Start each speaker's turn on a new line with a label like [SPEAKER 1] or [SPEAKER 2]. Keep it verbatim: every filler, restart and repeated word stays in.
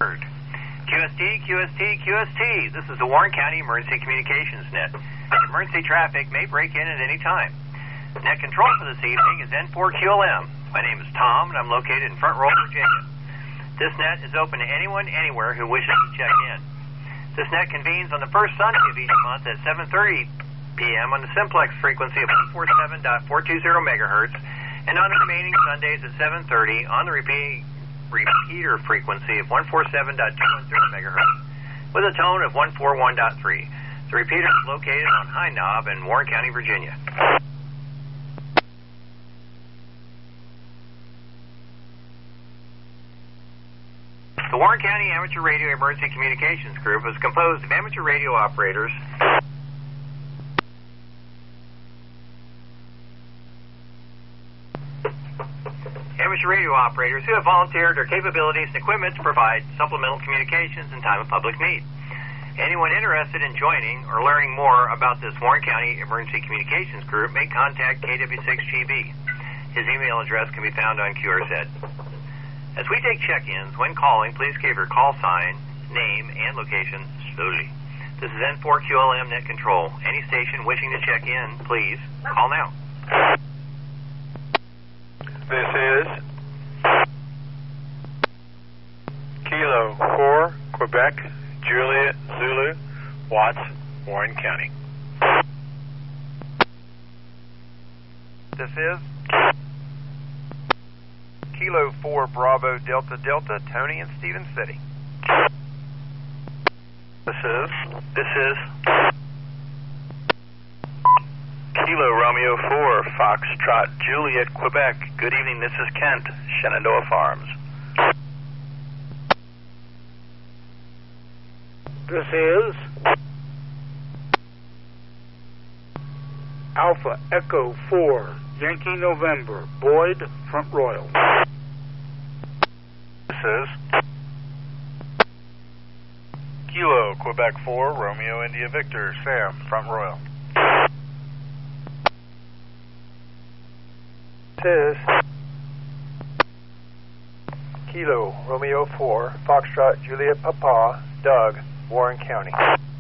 [SPEAKER 1] Q S T, Q S T, Q S T. This is the Warren County Emergency Communications Net. Emergency traffic may break in at any time. Net control for this evening is N four Q L M. My name is Tom, and I'm located in Front Royal, Virginia. This net is open to anyone, anywhere who wishes to check in. This net convenes on the first Sunday of each month at seven thirty p.m. on the simplex frequency of one forty-seven point four two zero megahertz, and on the remaining Sundays at seven thirty on the repeat, repeater frequency of one forty-seven point two one zero megahertz with a tone of one forty-one point three. The repeater is located on High Knob in Warren County, Virginia. The Warren County Amateur Radio Emergency Communications Group is composed of amateur radio operators, amateur radio operators who have volunteered their capabilities and equipment to provide supplemental communications in time of public need. Anyone interested in joining or learning more about this Warren County Emergency Communications Group may contact K W six G B. His email address can be found on Q R Z. As we take check-ins, when calling, please give your call sign, name, and location slowly. This is N four Q L M Net Control. Any station wishing to check in, please call now.
[SPEAKER 2] This is Kilo four, Quebec, Juliet, Zulu, Watts, Warren County.
[SPEAKER 3] This is Kilo four, Bravo, Delta, Delta, Tony in Stevens City.
[SPEAKER 2] This is, this is Kilo Romeo four, Foxtrot, Juliet, Quebec. Good evening, this is Kent, Shenandoah Farms.
[SPEAKER 4] This is Alpha Echo four, Yankee November, Boyd, Front Royal.
[SPEAKER 2] This is Kilo, Quebec four, Romeo, India, Victor, Sam, Front Royal.
[SPEAKER 3] This is Kilo, Romeo four, Foxtrot, Juliet, Papa, Doug, Warren County.